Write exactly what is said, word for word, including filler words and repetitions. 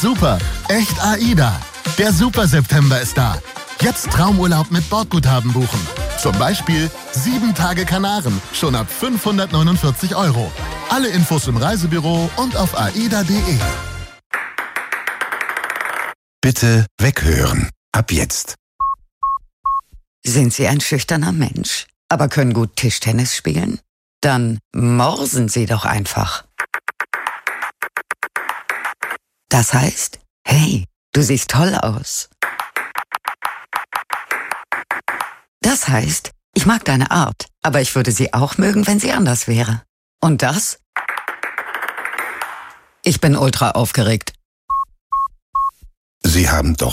super, echt AIDA. Der Super-September ist da. Jetzt Traumurlaub mit Bordguthaben buchen. Zum Beispiel sieben Tage Kanaren, schon ab fünfhundertneunundvierzig Euro. Alle Infos im Reisebüro und auf aida punkt de. Bitte weghören. Ab jetzt. Sind Sie ein schüchterner Mensch, aber können gut Tischtennis spielen? Dann morsen Sie doch einfach. Das heißt, hey, du siehst toll aus. Das heißt, ich mag deine Art, aber ich würde sie auch mögen, wenn sie anders wäre. Und das? Ich bin ultra aufgeregt. Sie haben doch